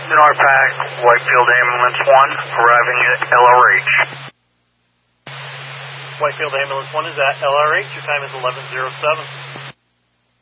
NORPAC, Whitefield Ambulance 1, arriving at LRH. Whitefield Ambulance 1 is at LRH. Your time is 11:07.